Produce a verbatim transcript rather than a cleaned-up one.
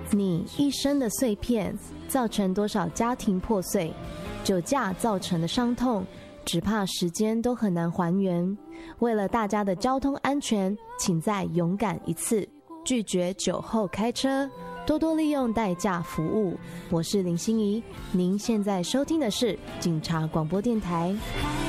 你一生的碎片，造成多少家庭破碎？酒驾造成的伤痛，只怕时间都很难还原。为了大家的交通安全，请再勇敢一次，拒绝酒后开车，多多利用代驾服务。我是林心怡，您现在收听的是警察广播电台。